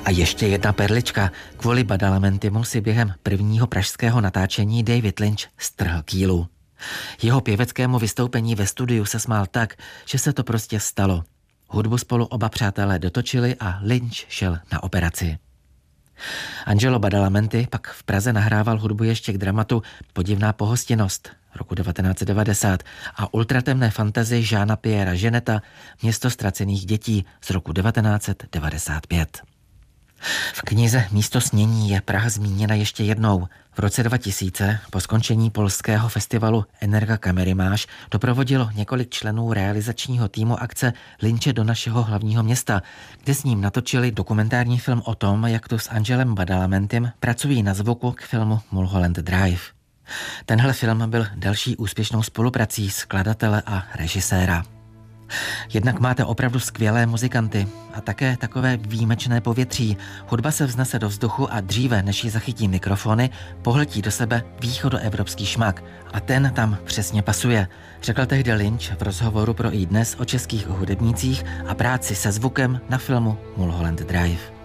A ještě jedna perlička. Kvůli Badalamentimu si během prvního pražského natáčení David Lynch strhl kýlu. Jeho pěveckému vystoupení ve studiu se smál tak, že se to prostě stalo. Hudbu spolu oba přátelé dotočili a Lynch šel na operaci. Angelo Badalamenti pak v Praze nahrával hudbu ještě k dramatu Podivná pohostinnost roku 1990 a ultratemné fantasy Jeana Pierra Geneta Město ztracených dětí z roku 1995. V knize Místo snění je Praha zmíněna ještě jednou. V roce 2000 po skončení polského festivalu Energa Kamerymáš doprovodilo několik členů realizačního týmu akce Lynche do našeho hlavního města, kde s ním natočili dokumentární film o tom, jak tu s Angelem Badalamentim pracují na zvuku k filmu Mulholland Drive. Tenhle film byl další úspěšnou spoluprací skladatele a režiséra. Jednak máte opravdu skvělé muzikanty a také takové výjimečné povětří. Hudba se vznese do vzduchu a dříve, než ji zachytí mikrofony, pohltí do sebe východoevropský šmak. A ten tam přesně pasuje, řekl tehdy Lynch v rozhovoru pro iDnes o českých hudebnících a práci se zvukem na filmu Mulholland Drive.